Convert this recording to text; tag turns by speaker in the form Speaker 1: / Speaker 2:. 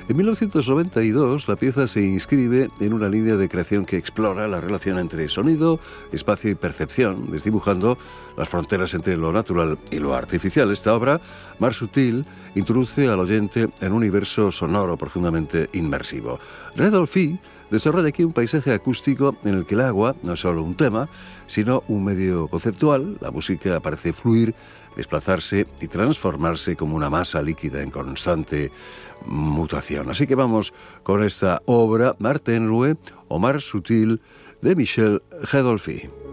Speaker 1: En 1992, la pieza se inscribe en una línea de creación que explora la relación entre sonido, espacio y percepción, desdibujando las fronteras entre lo natural y lo artificial. Esta obra, Mar Sutil, introduce al oyente en un universo sonoro profundamente inmersivo. Redolfi desarrolla aquí un paisaje acústico en el que el agua no es solo un tema, sino un medio conceptual. La música parece fluir, desplazarse y transformarse como una masa líquida en constante mutación. Así que vamos con esta obra, Mar Tenue o Mar Sutil, de Michel Redolfi.